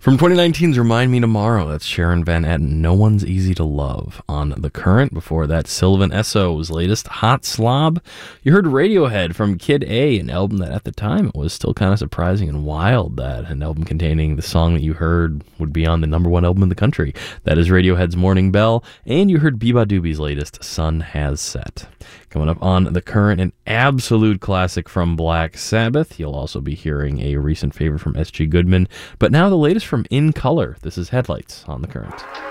From 2019's Remind Me Tomorrow, that's Sharon Van Etten, No One's Easy to Love on The Current. Before that, Sylvan Esso's latest, Hot Slob. You heard Radiohead from Kid A, an album that at the time it was still kind of surprising and wild that an album containing the song that you heard would be on the #1 album in the country. That is Radiohead's Morning Bell. And you heard Biba Doobie's latest, Sun Has Set. Coming up on The Current, an absolute classic from Black Sabbath. You'll also be hearing a recent favorite from S.G. Goodman. But now the latest from In Color. This is Headlights on The Current.